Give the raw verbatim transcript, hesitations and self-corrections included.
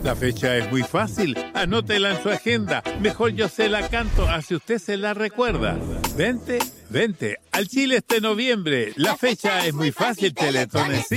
La fecha es muy fácil, anótela en su agenda. Mejor yo se la canto, así usted se la recuerda. Vente, vente, al Chile este noviembre. La fecha es muy fácil, Teletón en sí.